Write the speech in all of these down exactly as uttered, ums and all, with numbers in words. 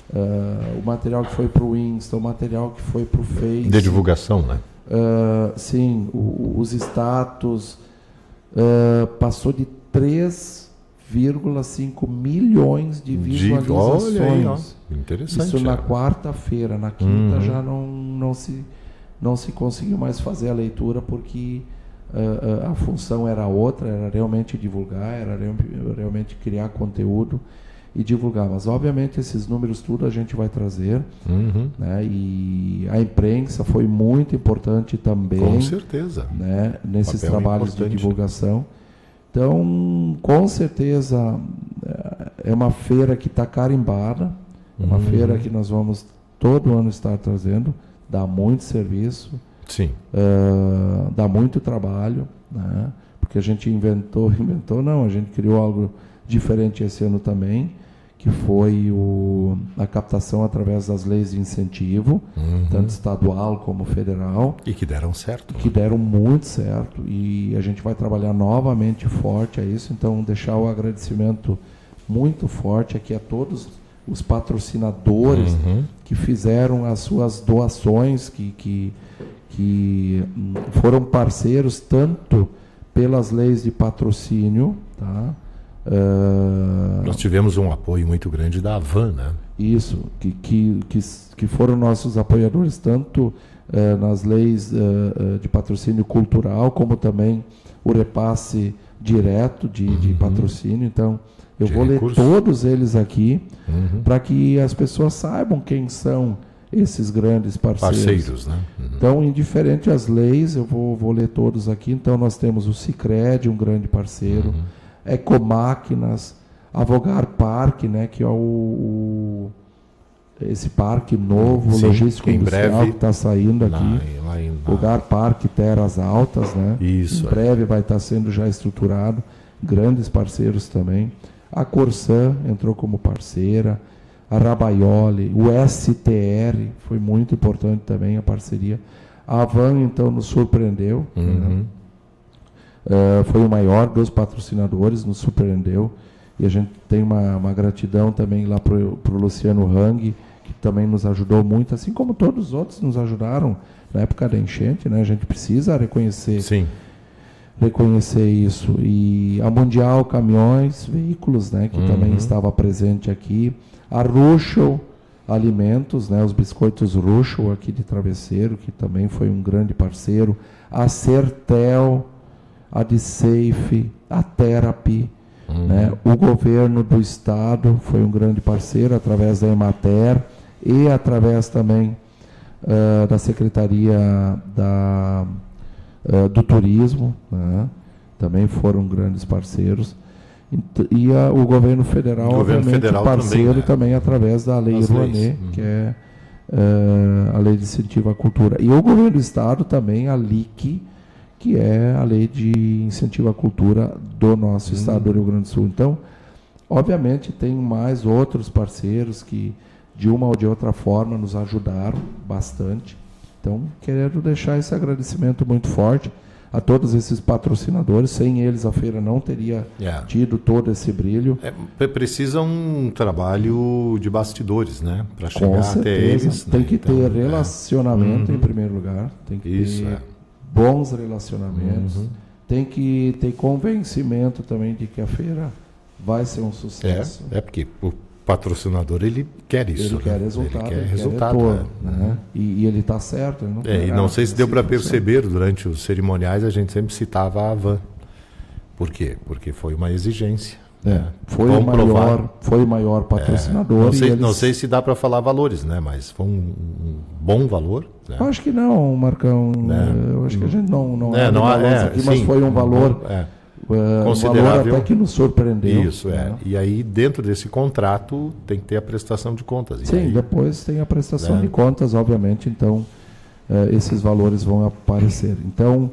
uh, o material que foi para o Insta, o material que foi para o Face. De divulgação, né? Uh, sim, o, os status uh, passou de três vírgula cinco milhões de visualizações. De, olha aí, ó. Interessante. Isso na é. quarta-feira. Na quinta uhum. já não, não, se, não se conseguiu mais fazer a leitura porque uh, uh, a função era outra, era realmente divulgar, era realmente criar conteúdo e divulgar. Mas, obviamente, esses números tudo a gente vai trazer. Uhum. Né? E a imprensa foi muito importante também. Com certeza. Né? Nesses Papel trabalhos importante. de divulgação. Então, com certeza, é uma feira que está carimbada. É uma uhum. feira que nós vamos todo ano estar trazendo. Dá muito serviço. Sim. Uh, dá muito trabalho. Né? Porque a gente inventou, inventou não, a gente criou algo diferente esse ano também, que foi o, a captação através das leis de incentivo, uhum. tanto estadual como federal. E que deram certo. Que deram muito certo. E a gente vai trabalhar novamente forte a isso. Então, deixar o agradecimento muito forte aqui a todos os patrocinadores uhum. que fizeram as suas doações, que, que, que foram parceiros tanto pelas leis de patrocínio, tá? Uh, Nós tivemos um apoio muito grande da Avan, né? Isso, que, que, que, que foram nossos apoiadores tanto uh, nas leis uh, de patrocínio cultural, como também o repasse direto de, uhum. de patrocínio. Então, eu de vou recurso. ler todos eles aqui uhum. para que as pessoas saibam quem são esses grandes parceiros. Parceiros, né? Uhum. Então, indiferente às leis, eu vou, vou ler todos aqui. Então, nós temos o Sicredi, um grande parceiro. Uhum. Ecomáquinas, Avogar Parque, né, que é o, o esse parque novo, Sim, logístico industrial breve, que está saindo aqui. Lá, lá em, Avogar Parque Terras Altas, né? Isso. Em breve vai estar tá sendo já estruturado. Grandes parceiros também. A Corsan entrou como parceira, a Rabaioli, o S T R foi muito importante também a parceria. A Avan então nos surpreendeu. Uhum. Né? Uh, foi o maior dos patrocinadores, nos surpreendeu. E a gente tem uma, uma gratidão também lá para o Luciano Hang, que também nos ajudou muito, assim como todos os outros nos ajudaram na época da enchente, né? A gente precisa reconhecer, Sim. reconhecer isso. E a Mundial Caminhões, Veículos, né? Que uhum. também estava presente aqui. A Ruschel Alimentos, né? Os biscoitos Ruschel aqui de Travesseiro, que também foi um grande parceiro. A Sertel, a DeSafe, a Therapy, uhum. né? O governo do estado foi um grande parceiro através da Emater e através também uh, da Secretaria da, uh, do Turismo, né? Também foram grandes parceiros. E a, o governo federal, o governo federal parceiro também, né? também através da Lei Rouanet, uhum. que é uh, a Lei de Incentivo à Cultura. E o governo do estado também, a L I C, que é a Lei de Incentivo à Cultura do nosso hum. estado do Rio Grande do Sul. Então, obviamente, tem mais outros parceiros que, de uma ou de outra forma, nos ajudaram bastante. Então, quero deixar esse agradecimento muito forte a todos esses patrocinadores. Sem eles, a feira não teria yeah. tido todo esse brilho. É, precisa um trabalho de bastidores, né? Para chegar Com certeza. até eles. Tem né? que então, ter relacionamento, é. em primeiro lugar. Tem que Isso, ter... é. bons relacionamentos, uhum. tem que ter convencimento também de que a feira vai ser um sucesso. É, é porque o patrocinador ele quer isso. Ele né? quer resultado, ele quer, ele resultado, quer retorno, né? né? E, e ele está certo. Ele não é, e não sei se deu para perceber, durante os cerimoniais a gente sempre citava a Avan. Por quê? Porque foi uma exigência. É, né? foi, o maior, foi o maior patrocinador. É, não, sei, eles... não sei se dá para falar valores, né? Mas foi um, um bom valor. Né? Eu acho que não, Marcão. É. Eu acho que a gente não, não é, não há é, aqui, sim, mas foi um valor, é, uh, considerável. Um valor até que nos surpreendeu. Isso, é. Né? E aí, dentro desse contrato, tem que ter a prestação de contas. Sim, aí, depois tem a prestação né? de contas, obviamente, então uh, esses valores vão aparecer. Então,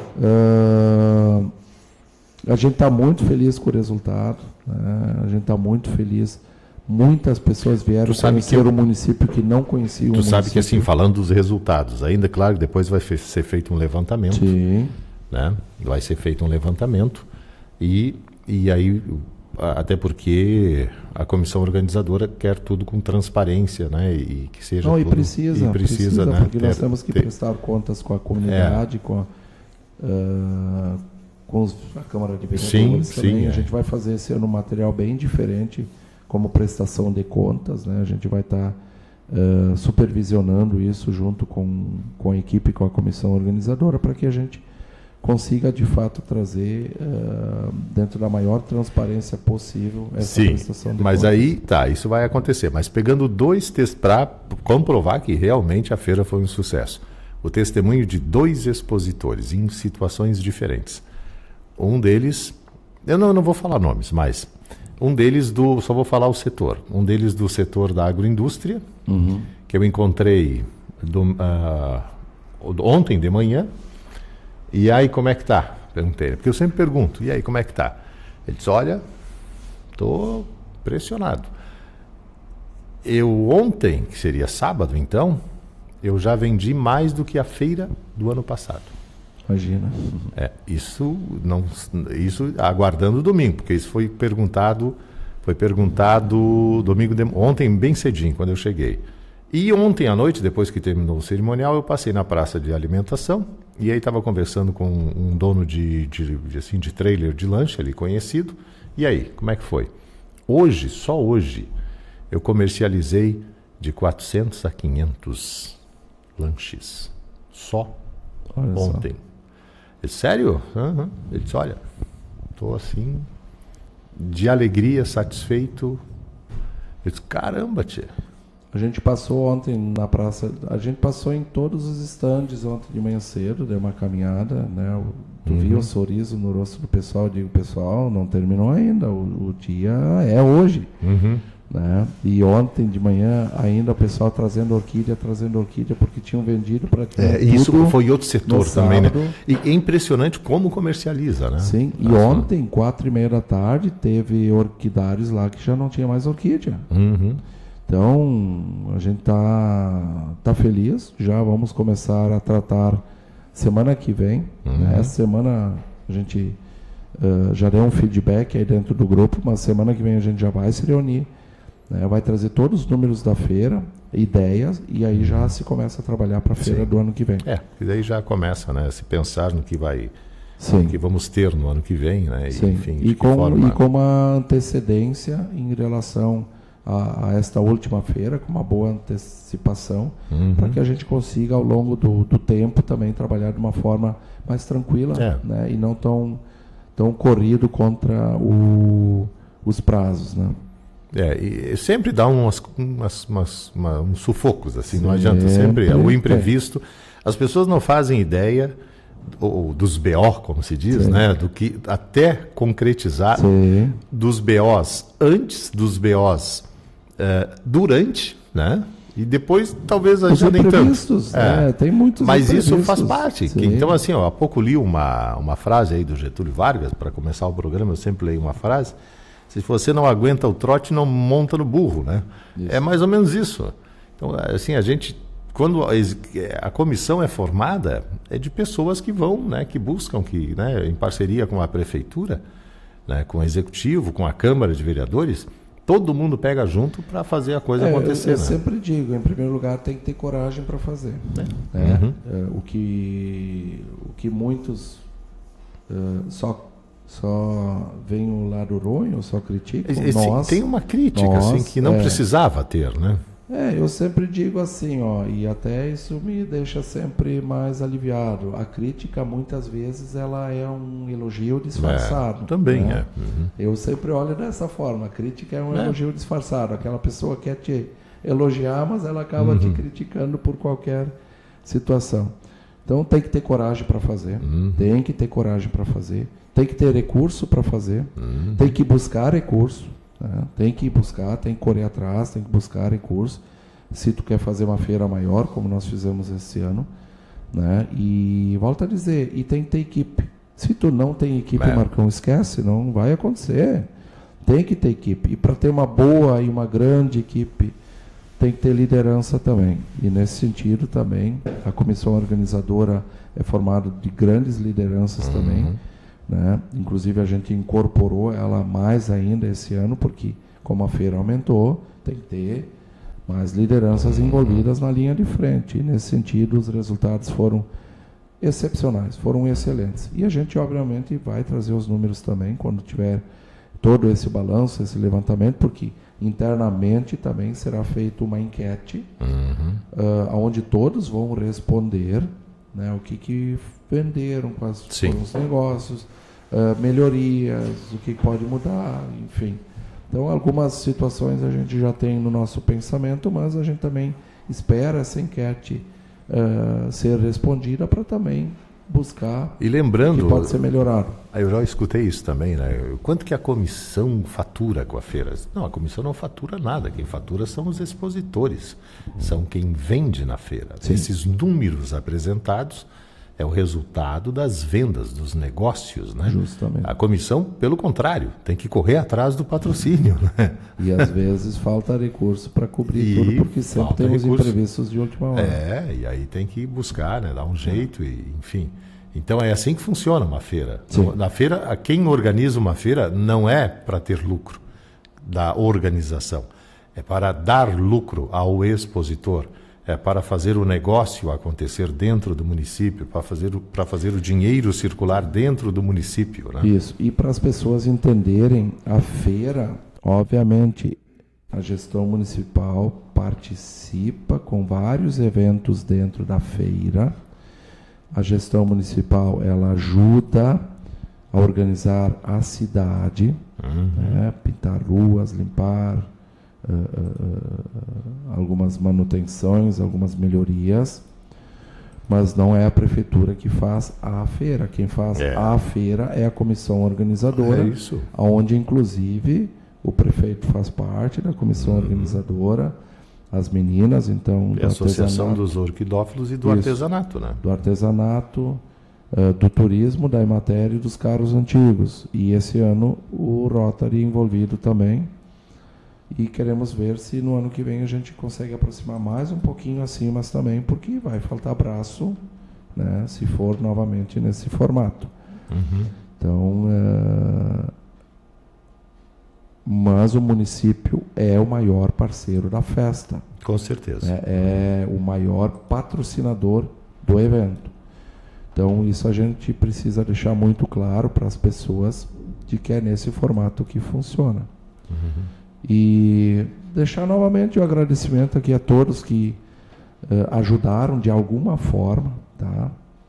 uh, a gente está muito feliz com o resultado, né? A gente está muito feliz. Muitas pessoas vieram conhecer eu, o município que não conheciam o município. Tu sabe que, assim, falando dos resultados, ainda, claro, depois vai fe- ser feito um levantamento. Sim. Né? Vai ser feito um levantamento e, e aí até porque a comissão organizadora quer tudo com transparência, né? E que seja Não, tudo, e precisa, e precisa, precisa né? porque ter, nós temos que ter... prestar contas com a comunidade, é. com, a, uh, com os, a Câmara de Vereadores sim, também. sim, a é. gente vai fazer esse ano um material bem diferente, como prestação de contas, né? A gente vai estar tá, uh, supervisionando isso junto com, com a equipe, com a comissão organizadora, para que a gente consiga de fato trazer uh, dentro da maior transparência possível essa Sim, prestação de mas contas. aí tá, isso vai acontecer, mas pegando dois textos para comprovar que realmente a feira foi um sucesso. O testemunho de dois expositores em situações diferentes. Um deles, eu não, não vou falar nomes, mas um deles do, só vou falar o setor, um deles do setor da agroindústria, uhum. que eu encontrei do, uh, ontem de manhã. E aí, como é que tá? Perguntei. Porque eu sempre pergunto, e aí, como é que tá? Ele disse, olha, estou pressionado. Eu ontem, que seria sábado então, eu já vendi mais do que a feira do ano passado. Imagina. É, isso, não, isso aguardando o domingo, porque isso foi perguntado, foi perguntado domingo de, ontem bem cedinho, quando eu cheguei. E ontem à noite, depois que terminou o cerimonial, eu passei na praça de alimentação e aí estava conversando com um dono de, de, de, assim, de trailer de lanche ali, conhecido. E aí, como é que foi? Hoje, só hoje, eu comercializei de quatrocentos a quinhentos lanches. Só olha ontem. Só. Ele disse, sério? Uhum. Ele disse, olha, estou assim, de alegria, satisfeito. Eu disse, caramba, tia. A gente passou ontem na praça, a gente passou em todos os estandes ontem de manhã cedo, deu uma caminhada, né? Tu uhum. viu o sorriso no rosto do pessoal, eu digo, pessoal, não terminou ainda, o, o dia é hoje. Uhum. Né? E ontem de manhã ainda o pessoal trazendo orquídea, trazendo orquídea, porque tinham vendido para é, isso foi outro setor também, sábado. Né? E é impressionante como comercializa, né? Sim, e ah, ontem, quatro e meia da tarde, teve orquidários lá que já não tinha mais orquídea. Uhum. Então, a gente tá, tá feliz, já vamos começar a tratar semana que vem. Uhum. Né? Essa semana a gente uh, já deu um feedback aí dentro do grupo, mas semana que vem a gente já vai se reunir, né? Vai trazer todos os números da feira, ideias, e aí já se começa a trabalhar para a feira Sim. do ano que vem. É, e daí já começa, né, a se pensar no que vai... Sim. que vamos ter no ano que vem, né? E, enfim, e, com, forma... e com uma antecedência em relação... A, a esta última feira, com uma boa antecipação, uhum. para que a gente consiga, ao longo do, do tempo, também trabalhar de uma forma mais tranquila, é. né, e não tão, tão corrido contra o, os prazos. Né? É, e sempre dá umas, umas, umas, uma, uns sufocos, assim, sempre, não adianta, sempre é o imprevisto. É. As pessoas não fazem ideia ou dos B O, como se diz, né, do que até concretizar Sim. dos B Os antes dos B Os Uh, durante, né? E depois talvez a gente nem tanto. É. É, tem muitos Mas isso faz parte. Que, então, assim, ó, há pouco li uma, uma frase aí do Getúlio Vargas, para começar o programa, eu sempre leio uma frase. Se você não aguenta o trote, não monta no burro, né? Isso. É mais ou menos isso. Então, assim, a gente, quando a, a comissão é formada, é de pessoas que vão, né? Que buscam, que, né? Em parceria com a prefeitura, né? Com o executivo, com a Câmara de Vereadores, todo mundo pega junto para fazer a coisa é, acontecer. Eu, eu né? sempre digo, em primeiro lugar, tem que ter coragem para fazer. É. Né? Uhum. É, o, que, o que muitos uh, só, só veem o lado ruim, ou só criticam. Esse, nós, tem uma crítica nós, assim, que não é, precisava ter, né? É, eu sempre digo assim, ó, e até isso me deixa sempre mais aliviado. A crítica, muitas vezes, ela é um elogio disfarçado. É, também né? é. Uhum. Eu sempre olho dessa forma. A crítica é um é. elogio disfarçado. Aquela pessoa quer te elogiar, mas ela acaba uhum. te criticando por qualquer situação. Então tem que ter coragem para fazer. Uhum. Tem que ter coragem para fazer. Tem que ter recurso para fazer. Uhum. Tem que buscar recurso. Né? Tem que buscar, tem que correr atrás, tem que buscar recurso. Se tu quer fazer uma feira maior, como nós fizemos esse ano, né? E volta a dizer, e tem que ter equipe. Se tu não tem equipe, é. Marcão, esquece, não vai acontecer. Tem que ter equipe. E para ter uma boa e uma grande equipe, tem que ter liderança também. E nesse sentido também, a comissão organizadora é formada de grandes lideranças uhum. também, né? Inclusive a gente incorporou ela mais ainda esse ano, porque como a feira aumentou, tem que ter mais lideranças envolvidas na linha de frente. E nesse sentido, os resultados foram excepcionais, foram excelentes. E a gente, obviamente, vai trazer os números também, quando tiver todo esse balanço, esse levantamento, porque internamente também será feita uma enquete, uhum. uh, onde todos vão responder, né, o que, que venderam, quais Sim. foram os negócios, uh, melhorias, o que pode mudar, enfim. Então, algumas situações a gente já tem no nosso pensamento, mas a gente também espera essa enquete uh, ser respondida para também buscar e lembrando, o que pode ser melhorado. Eu já escutei isso também, né? Quanto que a comissão fatura com a feira? Não, a comissão não fatura nada. Quem fatura são os expositores, são quem vende na feira. Sim. Esses números apresentados é o resultado das vendas, dos negócios, né? Justamente. A comissão, pelo contrário, tem que correr atrás do patrocínio, né? E às vezes falta recurso para cobrir e tudo, porque sempre tem os imprevistos de última hora. É, e aí tem que buscar, né? Dar um jeito, e, enfim. Então é assim que funciona uma feira. Sim. Na feira, quem organiza uma feira não é para ter lucro da organização, é para dar lucro ao expositor. É para fazer o negócio acontecer dentro do município, para fazer, para fazer o dinheiro circular dentro do município. Né? Isso, e para as pessoas entenderem, a feira, obviamente, a gestão municipal participa com vários eventos dentro da feira. A gestão municipal, ela ajuda a organizar a cidade, uhum. né? Pintar ruas, limpar, Uh, uh, uh, algumas manutenções, algumas melhorias, mas não é a prefeitura que faz a feira. Quem faz é. a feira é a comissão organizadora, é isso. onde inclusive o prefeito faz parte da comissão uhum. organizadora, as meninas, então... É a Associação dos Orquidófilos e do isso, artesanato, né? Do artesanato, uh, do turismo, da Emater e dos carros antigos. E esse ano o Rotary envolvido também. E queremos ver se no ano que vem a gente consegue aproximar mais um pouquinho assim, mas também porque vai faltar braço, né, se for novamente nesse formato. Uhum. Então, é... mas o município é o maior parceiro da festa. Com certeza. É, é o maior patrocinador do evento. Então, isso a gente precisa deixar muito claro para as pessoas de que é nesse formato que funciona. Uhum. E deixar novamente o agradecimento aqui a todos que uh, ajudaram de alguma forma, tá?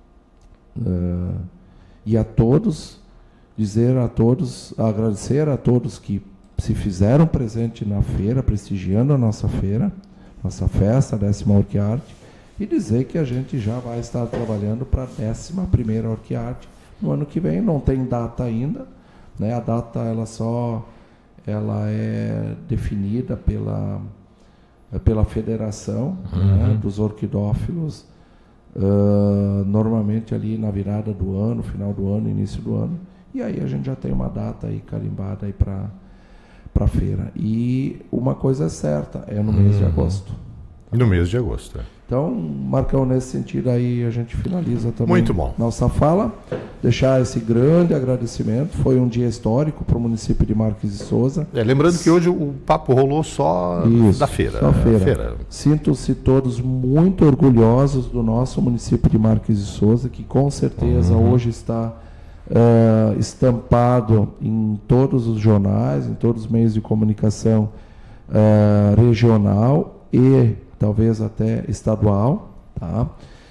Uh, e a todos, dizer a todos, agradecer a todos que se fizeram presente na feira, prestigiando a nossa feira, nossa festa, a décima Orquiarte, e dizer que a gente já vai estar trabalhando para a décima primeira Orquiarte no ano que vem. Não tem data ainda, né? A data ela só... ela é definida pela, pela federação, uhum. né, dos orquidófilos, uh, normalmente ali na virada do ano, final do ano, início do ano, e aí a gente já tem uma data aí carimbada aí para a feira. E uma coisa é certa, é no uhum. mês de agosto. E no mês de agosto, é. Então, Marcão, nesse sentido aí a gente finaliza também Muito bom. nossa fala. Deixar esse grande agradecimento. Foi um dia histórico para o município de Marques de Souza. É, lembrando que hoje o papo rolou só Isso, da feira. Só feira. feira. Sinto-se todos muito orgulhosos do nosso município de Marques de Souza, que com certeza uhum. hoje está uh, estampado em todos os jornais, em todos os meios de comunicação uh, regional e talvez até estadual, tá?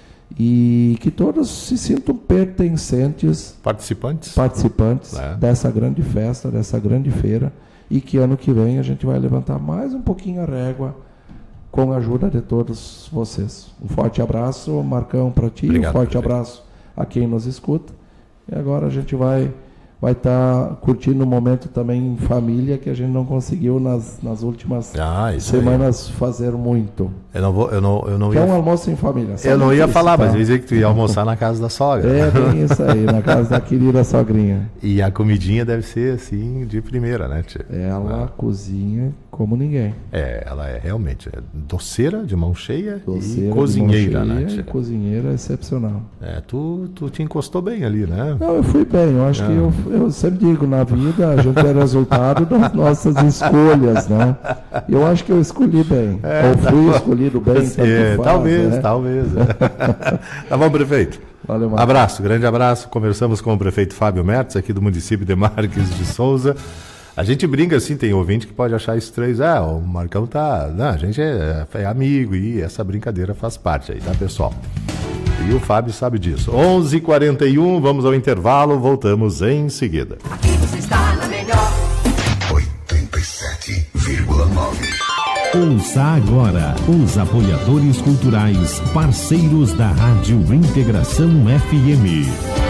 E que todos se sintam pertencentes, participantes, participantes é. dessa grande festa, dessa grande feira, e que ano que vem a gente vai levantar mais um pouquinho a régua com a ajuda de todos vocês. Um forte abraço, Marcão, para ti, Obrigado, um forte prefeito. abraço a quem nos escuta. E agora a gente vai vai estar tá curtindo um momento também em família que a gente não conseguiu nas, nas últimas ah, semanas aí. fazer muito. Eu não vou, eu não, eu não que ia... é um almoço em família. Eu não ia falar, tá? Mas eu ia dizer que tu ia almoçar na casa da sogra. É, bem isso aí, na casa da querida sogrinha. E a comidinha deve ser assim, de primeira, né, tia? Ela ah. cozinha como ninguém. É, ela é realmente é doceira, de mão cheia, Doceira, e cozinheira, de mão né? cheia, tia? cozinheira excepcional. É, tu, tu te encostou bem ali, né? Não, eu fui bem. Eu acho Ah. que eu, eu sempre digo, na vida a gente é resultado das nossas escolhas, né? Eu acho que eu escolhi bem. É, Ou fui tá escolhido bem, tanto É, faz, talvez, né? talvez. Tá bom, prefeito? Valeu, Marcos. Abraço, grande abraço. Conversamos com o prefeito Fábio Mertz, aqui do município de Marques de Souza. A gente brinca assim, tem ouvinte que pode achar estranho. Ah, o Marcão tá... Não, a gente é, é amigo e essa brincadeira faz parte aí, tá, pessoal? E o Fábio sabe disso. onze e quarenta e um, vamos ao intervalo, voltamos em seguida. Aqui você está na melhor. oitenta e sete vírgula nove. Ouça agora os apoiadores culturais, parceiros da Rádio Integração F M.